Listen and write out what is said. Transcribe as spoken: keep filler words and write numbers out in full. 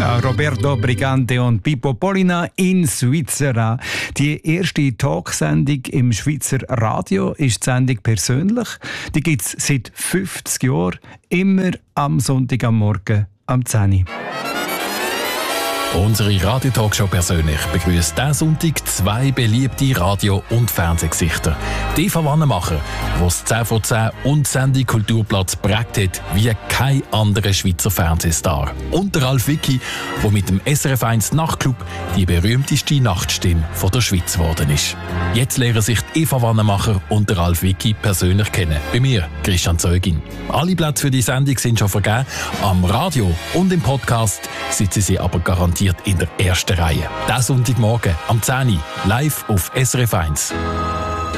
Roberto Brigante und Pippo Polina in Svizzera. Die erste Talksendung im Schweizer Radio ist die Sendung «Persönlich». Die gibt es seit fünfzig Jahren, immer am Sonntag am Morgen am zehn Uhr. Unsere Radio-Talkshow persönlich begrüßt diesen Sonntag zwei beliebte Radio- und Fernsehgesichter. Die Eva Wannemacher, die das zehn vor zehn und Sendung Kulturplatz prägt hat wie kein anderer Schweizer Fernsehstar. Und der Ralf Wicki, der mit dem S R F eins Nachtclub die berühmteste Nachtstimme von der Schweiz geworden ist. Jetzt lernen sich Eva Wannemacher und der Ralf Wicki persönlich kennen. Bei mir, Christian Zeugin. Alle Plätze für die Sendung sind schon vergeben. Am Radio und im Podcast sitzen sie aber garantiert in der ersten Reihe. Diesen Sonntagmorgen am zehn Uhr live auf S R F eins.